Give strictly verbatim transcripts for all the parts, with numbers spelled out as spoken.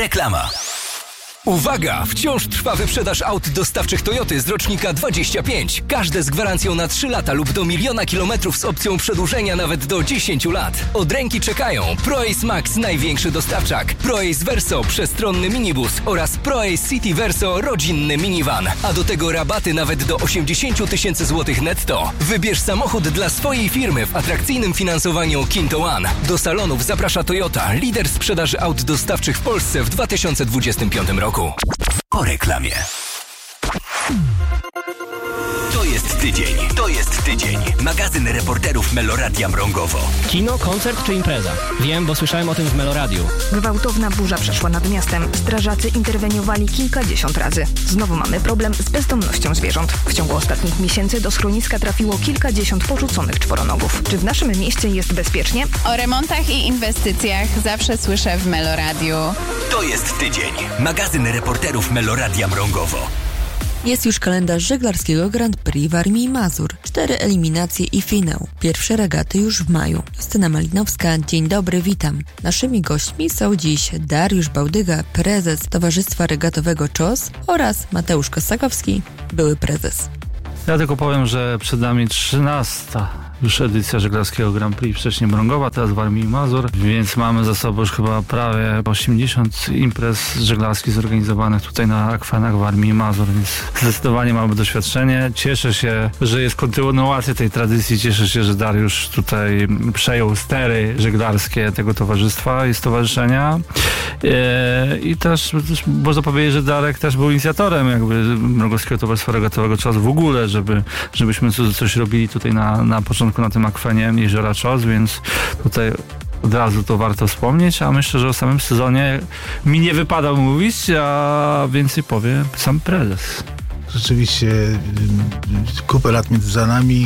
Reklama. Uwaga! Wciąż trwa wyprzedaż aut dostawczych Toyoty z rocznika dwadzieścia pięć. Każde z gwarancją na trzy lata lub do miliona kilometrów z opcją przedłużenia nawet do dziesięć lat. Od ręki czekają ProAce Max, największy dostawczak, ProAce Verso, przestronny minibus oraz ProAce City Verso, rodzinny minivan. A do tego rabaty nawet do osiemdziesiąt tysięcy złotych netto. Wybierz samochód dla swojej firmy w atrakcyjnym finansowaniu Kinto One. Do salonów zaprasza Toyota, lider sprzedaży aut dostawczych w Polsce w dwa tysiące dwudziestym piątym roku. Po reklamie. To jest tydzień, to jest tydzień. Magazyn reporterów Meloradia Mrągowo. Kino, koncert czy impreza? Wiem, bo słyszałem o tym w Meloradiu. Gwałtowna burza przeszła nad miastem. Strażacy interweniowali kilkadziesiąt razy. Znowu mamy problem z bezdomnością zwierząt. W ciągu ostatnich miesięcy do schroniska trafiło kilkadziesiąt porzuconych czworonogów. Czy w naszym mieście jest bezpiecznie? O remontach i inwestycjach zawsze słyszę w Meloradiu. To jest tydzień. Magazyn reporterów Meloradia Mrągowo. Jest już kalendarz żeglarskiego Grand Prix Warmii i Mazur. Cztery eliminacje i finał. Pierwsze regaty już w maju. Justyna Malinowska, dzień dobry, witam. Naszymi gośćmi są dziś Dariusz Bałdyga, prezes Towarzystwa Regatowego Czos oraz Mateusz Kosakowski, były prezes. Ja tylko powiem, że przed nami trzynasta już edycja żeglarskiego Grand Prix, wcześniej Mrągowa, teraz Warmii i Mazur, więc mamy za sobą już chyba prawie osiemdziesiąt imprez żeglarskich zorganizowanych tutaj na akwenach Warmii i Mazur, więc zdecydowanie mamy doświadczenie. Cieszę się, że jest kontynuacja tej tradycji, cieszę się, że Dariusz tutaj przejął stery żeglarskie tego towarzystwa i stowarzyszenia. I też, też można powiedzieć, że Darek też był inicjatorem jakby Mrągowskiego Towarzystwa Regatowego Czos w ogóle, żeby, żebyśmy coś, coś robili tutaj na, na początku na tym akwenie Jeziora Czos, więc tutaj od razu to warto wspomnieć, a myślę, że o samym sezonie mi nie wypada mówić, a więcej powie sam prezes. Rzeczywiście kupę lat między za nami,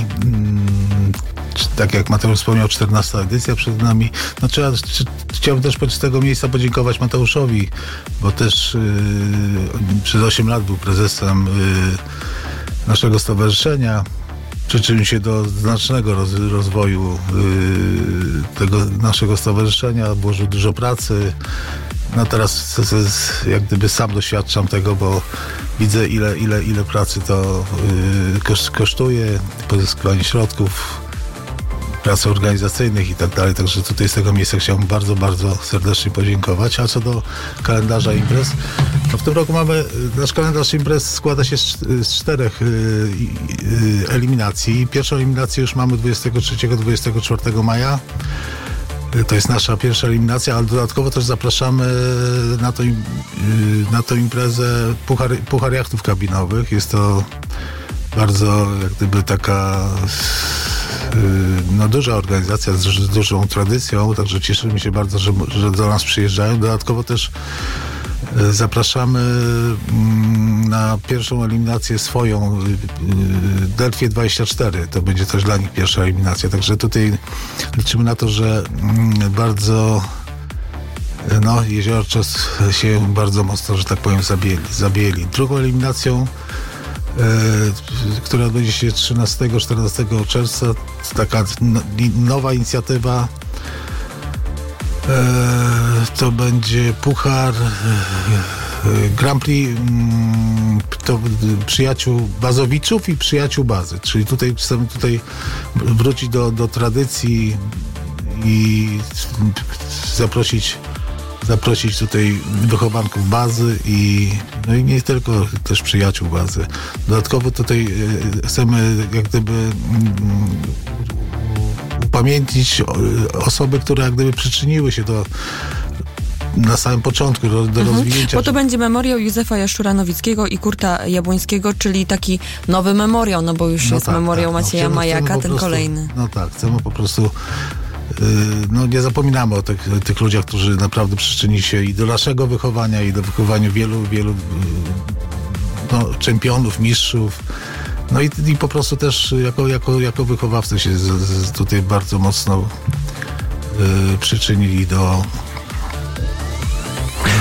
tak jak Mateusz wspomniał, czternasta edycja przed nami. No, trzeba, chciałbym też z tego miejsca podziękować Mateuszowi, bo też yy, przez osiem lat był prezesem yy, naszego stowarzyszenia. Przyczynił się do znacznego roz, rozwoju yy, tego naszego stowarzyszenia, włożył dużo pracy. No teraz jak gdyby sam doświadczam tego, bo widzę ile, ile, ile pracy to yy, kosztuje, pozyskiwanie środków, pracy organizacyjnych i tak dalej. Także tutaj z tego miejsca chciałbym bardzo, bardzo serdecznie podziękować. A co do kalendarza imprez, to w tym roku mamy, nasz kalendarz imprez składa się z, z czterech y, y, eliminacji. Pierwszą eliminację już mamy dwudziestego trzeciego do dwudziestego czwartego maja. To jest nasza pierwsza eliminacja, ale dodatkowo też zapraszamy na, to, na tą imprezę Puchar, Puchar Jachtów Kabinowych. Jest to bardzo jak gdyby taka no, duża organizacja z, z dużą tradycją, także cieszymy się bardzo, że, że do nas przyjeżdżają. Dodatkowo też zapraszamy na pierwszą eliminację swoją Delfie dwadzieścia cztery. To będzie też dla nich pierwsza eliminacja. Także tutaj liczymy na to, że bardzo no, Jezioro Czos się bardzo mocno, że tak powiem, zabieli. zabieli. Drugą eliminacją, która odbędzie się trzynastego czternastego czerwca, taka nowa inicjatywa. To będzie Puchar Grand Prix to przyjaciół bazowiczów i przyjaciół bazy, czyli tutaj chcemy tutaj wrócić do, do tradycji i zaprosić zaprosić tutaj wychowanków bazy i no i nie tylko też przyjaciół bazy. Dodatkowo tutaj chcemy jak gdyby upamiętnić osoby, które jak gdyby przyczyniły się do na samym początku do, do mhm. rozwinięcia. Bo to będzie memoriał Józefa Jaszczura Nowickiego i Kurta Jabłońskiego, czyli taki nowy memoriał, no bo już no jest tak, memoriał tak, Macieja no, Majaka, ten prostu, kolejny. No tak, chcemy po prostu yy, no nie zapominamy o tych, tych ludziach, którzy naprawdę przyczynili się i do naszego wychowania, i do wychowania wielu, wielu yy, no, czempionów, mistrzów. No i, i po prostu też jako, jako, jako wychowawcy się z, z tutaj bardzo mocno yy, przyczynili do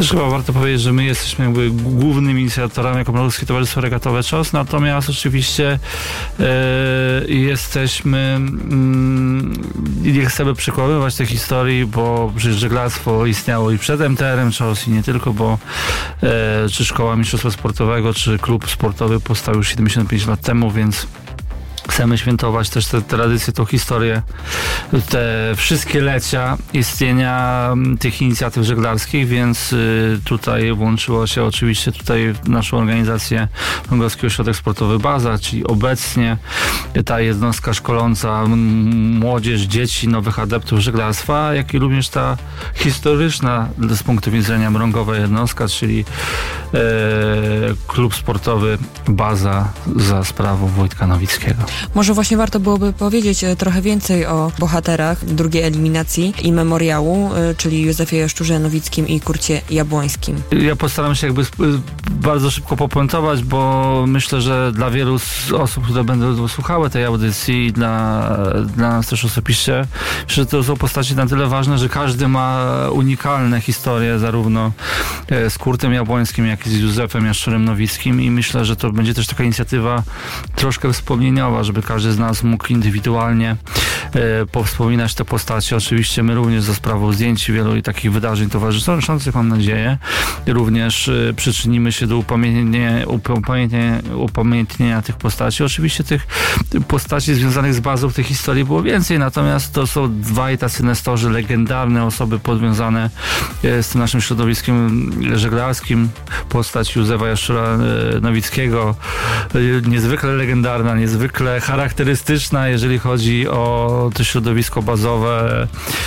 Też chyba warto powiedzieć, że my jesteśmy jakby głównymi inicjatorami jako Mrągowskie Towarzystwo Regatowe Czos, natomiast oczywiście e, jesteśmy mm, nie chcemy przekłamywać tej historii, bo przecież żeglarstwo istniało i przed M T R-em Czos i nie tylko, bo e, czy Szkoła Mistrzostwa Sportowego, czy klub sportowy powstał już siedemdziesiąt pięć lat temu, więc chcemy świętować też tę tradycję, tą historię, te wszystkie lecia istnienia tych inicjatyw żeglarskich, więc tutaj włączyło się oczywiście tutaj w naszą organizację Mrągowski Ośrodek Sportowy Baza, czyli obecnie ta jednostka szkoląca młodzież, dzieci, nowych adeptów żeglarstwa, jak i również ta historyczna z punktu widzenia Mrągowa jednostka, czyli e, klub sportowy Baza za sprawą Wojtka Nowickiego. Może właśnie warto byłoby powiedzieć trochę więcej o bohaterach drugiej eliminacji i memoriału, czyli Józefie Jaszczurze Nowickim i Kurcie Jabłońskim. Ja postaram się jakby bardzo szybko popuentować, bo myślę, że dla wielu osób, które będą słuchały tej audycji i dla, dla nas też osobiście, że to są postaci na tyle ważne, że każdy ma unikalne historie, zarówno z Kurtem Jabłońskim, jak i z Józefem Jaszczurem Nowickim, i myślę, że to będzie też taka inicjatywa troszkę wspomnieniowa, żeby każdy z nas mógł indywidualnie e, powspominać te postacie. Oczywiście my również za sprawą zdjęć wielu i takich wydarzeń towarzyszących, mam nadzieję, również e, przyczynimy się do upamiętnienia, upamiętnienia, upamiętnienia tych postaci. Oczywiście tych postaci związanych z bazą w tej historii było więcej, natomiast to są dwaj tacy nestorzy, legendarne osoby podwiązane e, z tym naszym środowiskiem żeglarskim. Postać Józefa Jaszczura e, Nowickiego, e, niezwykle legendarna, niezwykle charakterystyczna, jeżeli chodzi o to środowisko bazowe.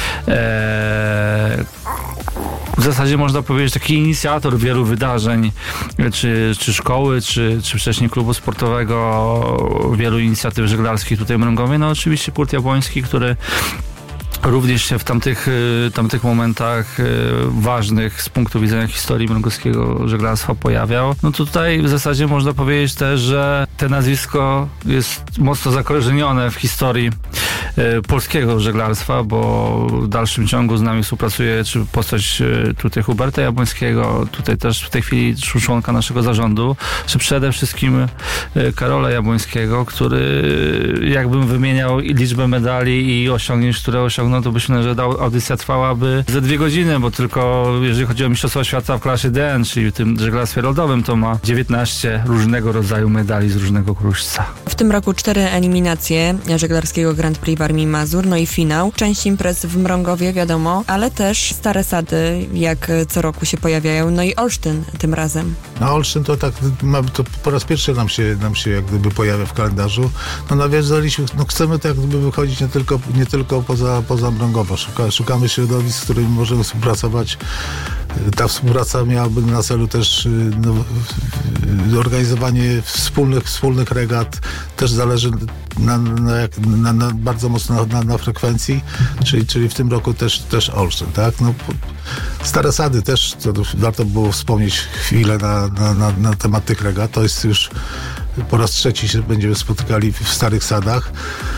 Eee, w zasadzie można powiedzieć taki inicjator wielu wydarzeń, czy, czy szkoły, czy, czy wcześniej klubu sportowego, wielu inicjatyw żeglarskich tutaj w Mrągowie. No oczywiście Kurt Jabłoński, który również się w tamtych, tamtych momentach ważnych z punktu widzenia historii mrągowskiego żeglarstwa pojawiał. No tutaj w zasadzie można powiedzieć też, że to nazwisko jest mocno zakorzenione w historii polskiego żeglarstwa, bo w dalszym ciągu z nami współpracuje czy postać tutaj Huberta Jabłońskiego, tutaj też w tej chwili członka naszego zarządu, czy przede wszystkim Karola Jabłońskiego, który jakbym wymieniał liczbę medali i osiągnięć, które osiągnął, to myślę, że audycja trwałaby ze dwie godziny, bo tylko jeżeli chodzi o Mistrzostwa Świata w klasie D N, czyli w tym żeglarstwie lodowym, to ma dziewiętnaście różnego rodzaju medali z różnego kruszca. W tym roku cztery eliminacje żeglarskiego Grand Prix Warmii Mazur, no i finał. Część imprez w Mrągowie, wiadomo, ale też Stare Sady, jak co roku się pojawiają, no i Olsztyn tym razem. No Olsztyn to tak, to po raz pierwszy nam się, nam się jak gdyby pojawia w kalendarzu. No nawiązaliśmy, no chcemy tak jak gdyby wychodzić nie tylko, nie tylko poza, poza Mrągowo. Szuka, szukamy środowisk, z którymi możemy współpracować. Ta współpraca miałaby na celu też no, organizowanie wspólnych, wspólnych regat. Też zależy na, na, na, na bardzo mocno na, na frekwencji, czyli, czyli w tym roku też, też Olsztyn, tak? No, Stare Sady też, to warto było wspomnieć chwilę na, na, na, na temat tych regat. To jest już po raz trzeci się będziemy spotykali w Starych Sadach.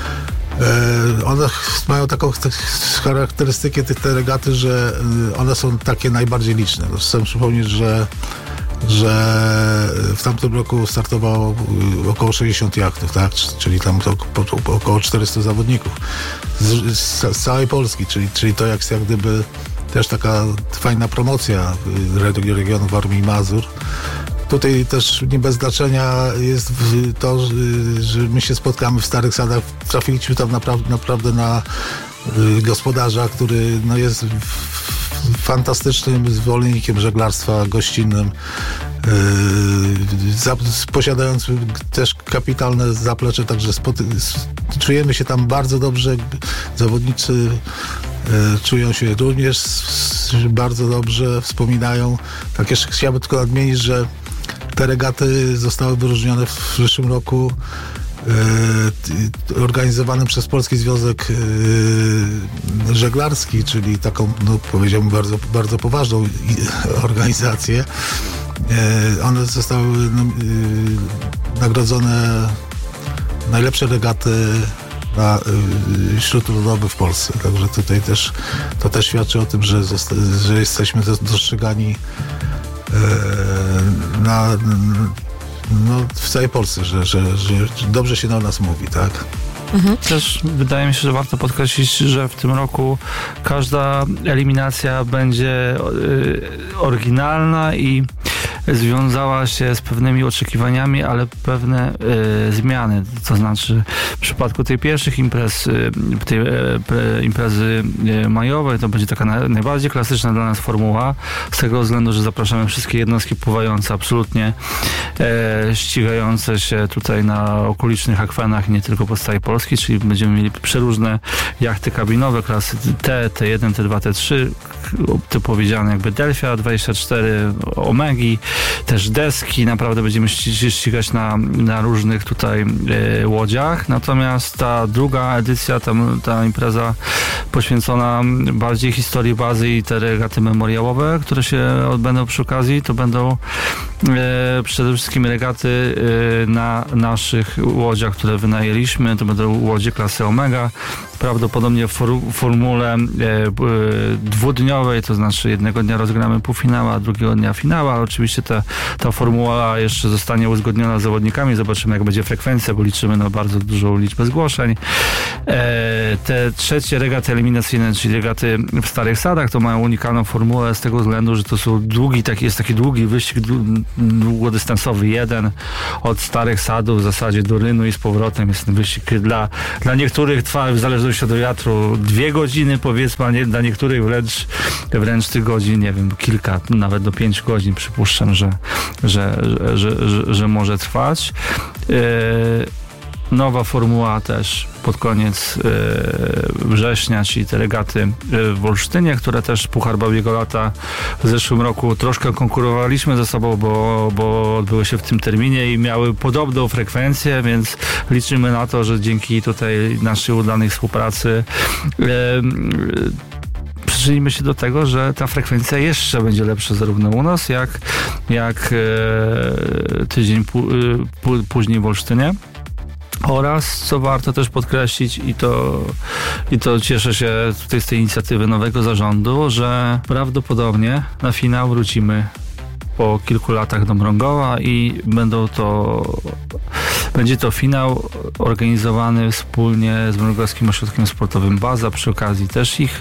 E, one mają taką charakterystykę tych te regaty, że one są takie najbardziej liczne. No, chcę przypomnieć, że że w tamtym roku startowało około sześćdziesiąt jachtów, tak? Czyli tam to około czterysta zawodników z, z, z całej Polski, czyli, czyli to jak, jak gdyby też taka fajna promocja regionu Warmii i Mazur. Tutaj też nie bez znaczenia jest to, że my się spotkamy w Starych Sadach. Trafiliśmy tam naprawdę, naprawdę na gospodarza, który no jest fantastycznym zwolennikiem żeglarstwa gościnnym, yy, posiadając też kapitalne zaplecze, także spoty- czujemy się tam bardzo dobrze, zawodnicy yy, czują się również bardzo dobrze, wspominają. Tak jeszcze chciałbym tylko nadmienić, że te regaty zostały wyróżnione w przyszłym roku Yy, organizowanym przez Polski Związek yy, Żeglarski, czyli taką, no, powiedziałbym, bardzo, bardzo poważną i, organizację. Yy, one zostały no, yy, nagrodzone najlepsze regaty na y, śródlądowy w Polsce. Także tutaj też to też świadczy o tym, że, zosta- że jesteśmy dostrzegani y, na, no, w całej Polsce, że, że, że dobrze się na nas mówi, tak? Mhm. Też wydaje mi się, że warto podkreślić, że w tym roku każda eliminacja będzie y, oryginalna i związała się z pewnymi oczekiwaniami, ale pewne y, zmiany. To znaczy w przypadku tej pierwszych imprez, y, tej y, imprezy y, majowej, to będzie taka na, najbardziej klasyczna dla nas formuła, z tego względu, że zapraszamy wszystkie jednostki pływające, absolutnie y, ścigające się tutaj na okolicznych akwenach, nie tylko po całej Polski, czyli będziemy mieli przeróżne jachty kabinowe, klasy T, T jeden, T dwa, T trzy, typu powiedziane jakby Delfia dwadzieścia cztery, Omegi, też deski, naprawdę będziemy się ścigać na, na różnych tutaj e, łodziach, natomiast ta druga edycja, ta, ta impreza poświęcona bardziej historii bazy i te regaty memoriałowe, które się odbędą przy okazji, to będą e, przede wszystkim regaty e, na naszych łodziach, które wynajęliśmy, to będą łodzie klasy Omega, prawdopodobnie w for, formule e, e, dwudniowej, to znaczy jednego dnia rozgramy półfinał, a drugiego dnia finał, a oczywiście ta, ta formuła jeszcze zostanie uzgodniona z zawodnikami, zobaczymy jak będzie frekwencja, bo liczymy na bardzo dużą liczbę zgłoszeń. E, te trzecie regaty eliminacyjne, czyli regaty w Starych Sadach, to mają unikalną formułę z tego względu, że to są długi, taki, jest taki długi wyścig długodystansowy, jeden od Starych Sadów w zasadzie do Rynu i z powrotem. Jest ten wyścig dla, dla niektórych trwa w zależności od wiatru dwie godziny powiedzmy, a nie, dla niektórych wręcz, wręcz tych godzin, nie wiem, kilka, nawet do pięć godzin przypuszczam, że, że, że, że, że, że może trwać. Yy, Nowa formuła też pod koniec e, września, czyli te regaty w Olsztynie, które też Puchar Babiego Lata w zeszłym roku troszkę konkurowaliśmy ze sobą, bo, bo odbyły się w tym terminie i miały podobną frekwencję, więc liczymy na to, że dzięki tutaj naszej udanej współpracy e, przyczynimy się do tego, że ta frekwencja jeszcze będzie lepsza zarówno u nas, jak, jak e, tydzień pu, pu, później w Olsztynie. Oraz, co warto też podkreślić i to, i to cieszę się tutaj z tej inicjatywy nowego zarządu, że prawdopodobnie na finał wrócimy po kilku latach do Mrągowa i będą to, będzie to finał organizowany wspólnie z Mrągowskim Ośrodkiem Sportowym Baza, przy okazji też ich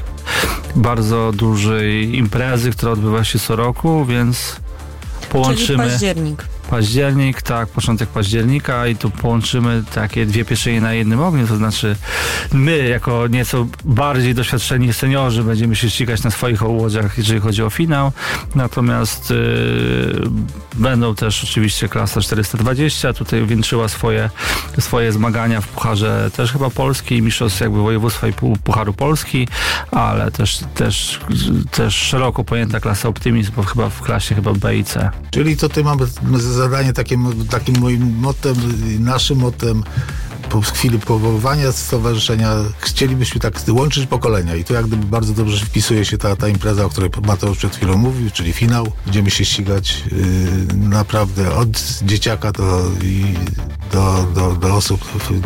bardzo dużej imprezy, która odbywa się co roku, więc połączymy... Czyli październik. Październik, tak, początek października i tu połączymy takie dwie pieczenie na jednym ogniu, to znaczy my jako nieco bardziej doświadczeni seniorzy będziemy się ścigać na swoich łodziach, jeżeli chodzi o finał, natomiast yy, będą też oczywiście klasa czterysta dwadzieścia, tutaj wieńczyła swoje, swoje zmagania w Pucharze też chyba Polski, mistrzostw jakby województwa i Pucharu Polski, ale też, też, też szeroko pojęta klasa Optimizm, bo chyba w klasie chyba B i C. Czyli tutaj mamy zadanie takim, takim moim mottem, naszym mottem po chwili powoływania stowarzyszenia chcielibyśmy tak łączyć pokolenia i to jak gdyby bardzo dobrze wpisuje się ta, ta impreza, o której Mateusz przed chwilą mówił, czyli finał. Będziemy się ścigać yy, naprawdę od dzieciaka do, i do, do, do osób, yy,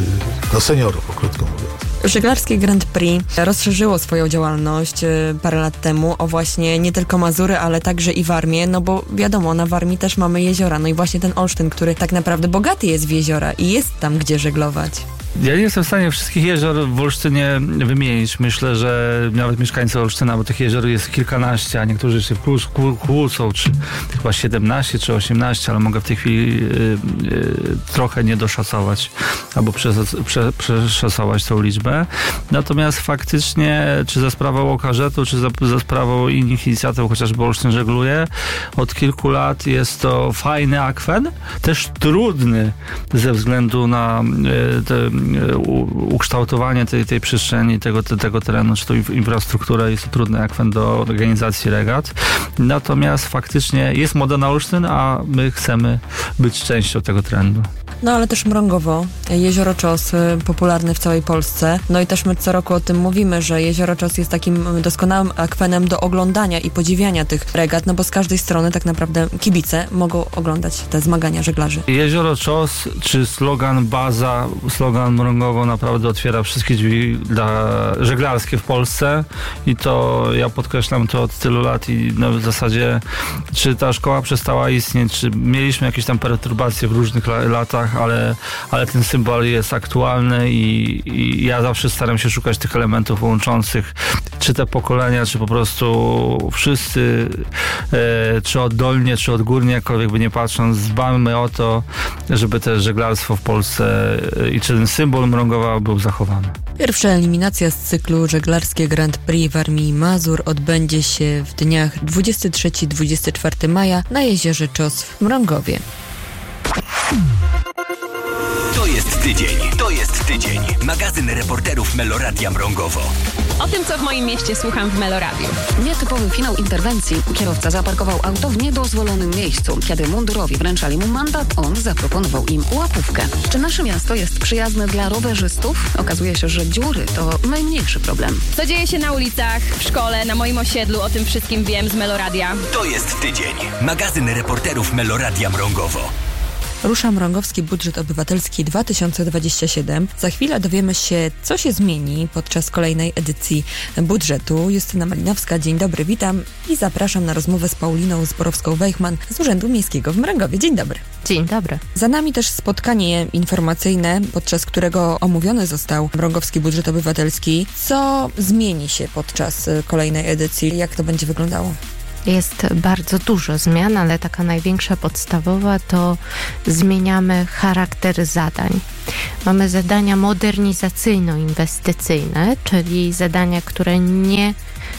do seniorów, krótko mówiąc. Żeglarskie Grand Prix rozszerzyło swoją działalność parę lat temu o właśnie nie tylko Mazury, ale także i Warmię, no bo wiadomo, na Warmii też mamy jeziora, no i właśnie ten Olsztyn, który tak naprawdę bogaty jest w jeziora i jest tam gdzie żeglować. Ja nie jestem w stanie wszystkich jezior w Olsztynie wymienić. Myślę, że nawet mieszkańcy Olsztyna, bo tych jezior jest kilkanaście, a niektórzy się kłócą, czy chyba siedemnaście, czy osiemnaście, ale mogę w tej chwili y, y, trochę nie doszacować, albo przes- prze- przeszacować tą liczbę. Natomiast faktycznie, czy za sprawą Łokarzetu, czy za, za sprawą innych inicjatyw, chociażby Olsztyn żegluje, od kilku lat jest to fajny akwen, też trudny ze względu na y, te ukształtowanie tej, tej przestrzeni, tego, tego terenu, czy to infrastruktura, jest to trudny akwen do organizacji regat. Natomiast faktycznie jest moda na Olsztyn, a my chcemy być częścią tego trendu. No ale też Mrągowo, Jezioro Czos, popularne w całej Polsce. No i też my co roku o tym mówimy, że Jezioro Czos jest takim doskonałym akwenem do oglądania i podziwiania tych regat, no bo z każdej strony tak naprawdę kibice mogą oglądać te zmagania żeglarzy. Jezioro Czos, czy slogan Baza, slogan Mrągowo naprawdę otwiera wszystkie drzwi dla żeglarskie w Polsce i to ja podkreślam to od tylu lat i no w zasadzie czy ta szkoła przestała istnieć, czy mieliśmy jakieś tam perturbacje w różnych la- latach, ale, ale ten symbol jest aktualny i, i ja zawsze staram się szukać tych elementów łączących czy te pokolenia, czy po prostu wszyscy, e, czy oddolnie, czy odgórnie, jakkolwiek by nie patrząc, dbamy o to, żeby też żeglarstwo w Polsce e, i czy ten symbol Mrągowa był zachowany. Pierwsza eliminacja z cyklu żeglarskie Grand Prix Warmii i Mazur odbędzie się w dniach dwudziestego trzeciego do dwudziestego czwartego maja na Jeziorze Czos w Mrągowie. To jest tydzień, to jest tydzień. Magazyn reporterów Meloradia Mrągowo. O tym, co w moim mieście słucham w Meloradiu. Nietypowy finał interwencji. Kierowca zaparkował auto w niedozwolonym miejscu. Kiedy mundurowi wręczali mu mandat, on zaproponował im łapówkę. Czy nasze miasto jest przyjazne dla rowerzystów? Okazuje się, że dziury to najmniejszy problem. Co dzieje się na ulicach, w szkole, na moim osiedlu, o tym wszystkim wiem z Meloradia. To jest tydzień. Magazyn reporterów Meloradia Mrągowo. Rusza Mrągowski Budżet Obywatelski dwa tysiące dwudziesty siódmy. Za chwilę dowiemy się, co się zmieni podczas kolejnej edycji budżetu. Justyna Malinowska, dzień dobry, witam i zapraszam na rozmowę z Pauliną Zborowską-Wejchman z Urzędu Miejskiego w Mrągowie. Dzień dobry. Dzień dobry. Za nami też spotkanie informacyjne, podczas którego omówiony został Mrągowski Budżet Obywatelski. Co zmieni się podczas kolejnej edycji? Jak to będzie wyglądało? Jest bardzo dużo zmian, ale taka największa podstawowa to zmieniamy charakter zadań. Mamy zadania modernizacyjno-inwestycyjne, czyli zadania, które nie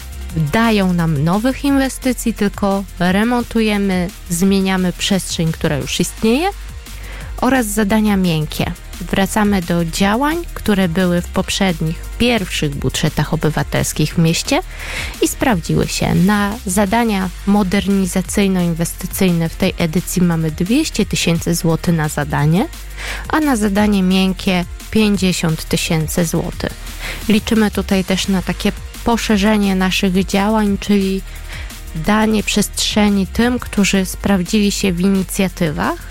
dają nam nowych inwestycji, tylko remontujemy, zmieniamy przestrzeń, która już istnieje, oraz zadania miękkie. Wracamy do działań, które były w poprzednich, pierwszych budżetach obywatelskich w mieście i sprawdziły się. Na zadania modernizacyjno-inwestycyjne w tej edycji mamy dwieście tysięcy złotych na zadanie, a na zadanie miękkie pięćdziesiąt tysięcy złotych. Liczymy tutaj też na takie poszerzenie naszych działań, czyli danie przestrzeni tym, którzy sprawdzili się w inicjatywach,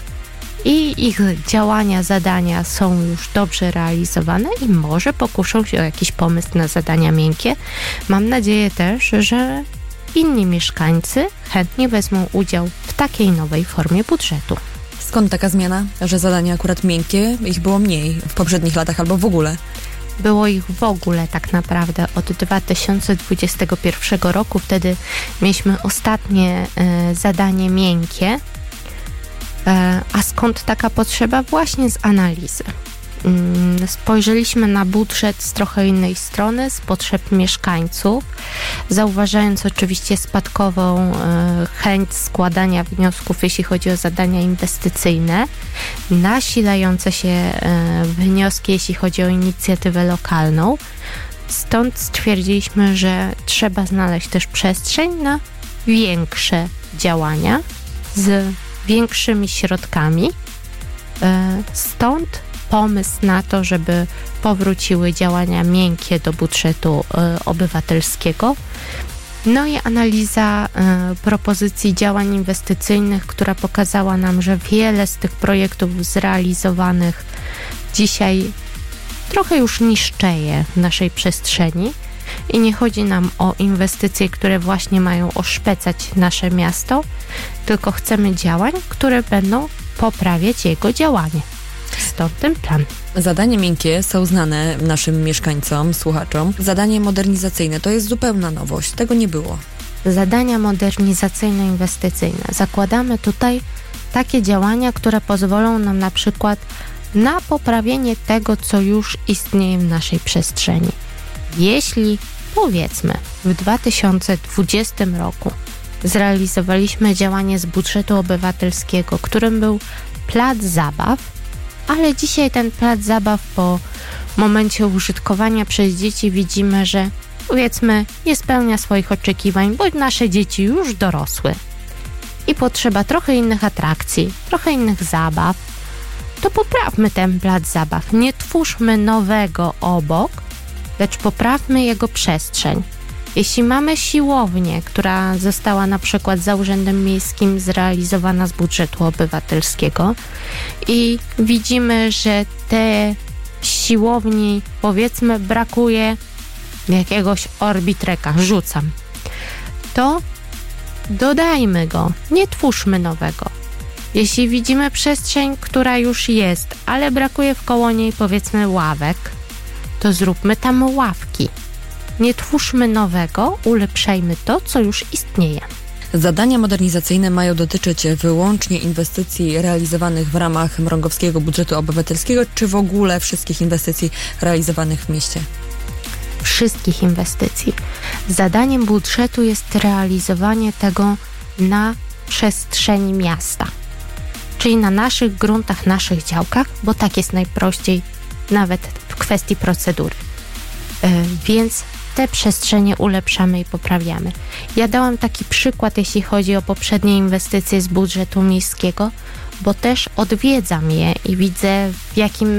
i ich działania, zadania są już dobrze realizowane i może pokuszą się o jakiś pomysł na zadania miękkie. Mam nadzieję też, że inni mieszkańcy chętnie wezmą udział w takiej nowej formie budżetu. Skąd taka zmiana, że zadania akurat miękkie, ich było mniej w poprzednich latach albo w ogóle? Było ich w ogóle tak naprawdę od dwa tysiące dwudziestego pierwszego roku. Wtedy mieliśmy ostatnie y, zadanie miękkie. A skąd taka potrzeba? Właśnie z analizy. Spojrzeliśmy na budżet z trochę innej strony, z potrzeb mieszkańców, zauważając oczywiście spadkową chęć składania wniosków, jeśli chodzi o zadania inwestycyjne, nasilające się wnioski, jeśli chodzi o inicjatywę lokalną. Stąd stwierdziliśmy, że trzeba znaleźć też przestrzeń na większe działania z większymi środkami. Stąd pomysł na to, żeby powróciły działania miękkie do budżetu obywatelskiego. No i analiza propozycji działań inwestycyjnych, która pokazała nam, że wiele z tych projektów zrealizowanych dzisiaj trochę już niszczeje w naszej przestrzeni. I nie chodzi nam o inwestycje, które właśnie mają oszpecać nasze miasto, tylko chcemy działań, które będą poprawiać jego działanie. Stąd ten plan. Zadania miękkie są znane naszym mieszkańcom, słuchaczom. Zadanie modernizacyjne to jest zupełna nowość. Tego nie było. Zadania modernizacyjno-inwestycyjne. Zakładamy tutaj takie działania, które pozwolą nam na przykład na poprawienie tego, co już istnieje w naszej przestrzeni. Jeśli, powiedzmy, w dwa tysiące dwudziestym roku zrealizowaliśmy działanie z budżetu obywatelskiego, którym był plac zabaw, ale dzisiaj ten plac zabaw po momencie użytkowania przez dzieci widzimy, że powiedzmy nie spełnia swoich oczekiwań, bo nasze dzieci już dorosły i potrzeba trochę innych atrakcji, trochę innych zabaw, to poprawmy ten plac zabaw. Nie twórzmy nowego obok, lecz poprawmy jego przestrzeń. Jeśli mamy siłownię, która została na przykład za Urzędem Miejskim zrealizowana z budżetu obywatelskiego i widzimy, że te siłowni, powiedzmy, brakuje jakiegoś orbitreka, rzucam, to dodajmy go, nie twórzmy nowego. Jeśli widzimy przestrzeń, która już jest, ale brakuje wkoło niej, powiedzmy, ławek, to zróbmy tam ławki. Nie twórzmy nowego, ulepszajmy to, co już istnieje. Zadania modernizacyjne mają dotyczyć wyłącznie inwestycji realizowanych w ramach mrągowskiego budżetu obywatelskiego, czy w ogóle wszystkich inwestycji realizowanych w mieście? Wszystkich inwestycji. Zadaniem budżetu jest realizowanie tego na przestrzeni miasta, czyli na naszych gruntach, naszych działkach, bo tak jest najprościej nawet w kwestii procedury. Yy, więc te przestrzenie ulepszamy i poprawiamy. Ja dałam taki przykład, jeśli chodzi o poprzednie inwestycje z budżetu miejskiego, bo też odwiedzam je i widzę, w jakim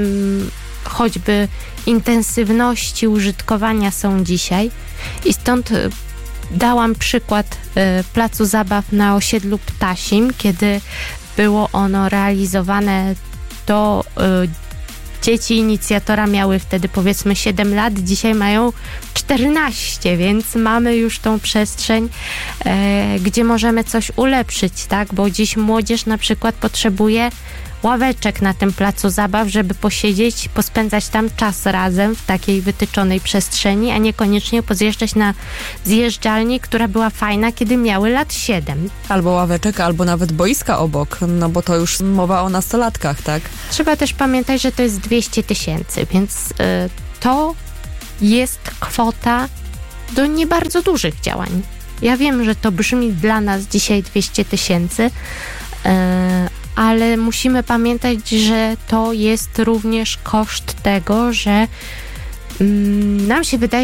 choćby intensywności użytkowania są dzisiaj. I stąd dałam przykład y, placu zabaw na osiedlu Ptasim, kiedy było ono realizowane do y, dzieci inicjatora miały wtedy powiedzmy siedem lat, dzisiaj mają czternaście, więc mamy już tą przestrzeń, e, gdzie możemy coś ulepszyć, tak? Bo dziś młodzież na przykład potrzebuje ławeczek na tym placu zabaw, żeby posiedzieć, pospędzać tam czas razem w takiej wytyczonej przestrzeni, a niekoniecznie pozjeżdżać na zjeżdżalni, która była fajna, kiedy miały lat siedem. Albo ławeczek, albo nawet boiska obok, no bo to już mowa o nastolatkach, tak? Trzeba też pamiętać, że to jest dwieście tysięcy, więc y, to jest kwota do nie bardzo dużych działań. Ja wiem, że to brzmi dla nas dzisiaj dwieście tysięcy, y, ale musimy pamiętać, że to jest również koszt tego, że mm, nam się wydaje,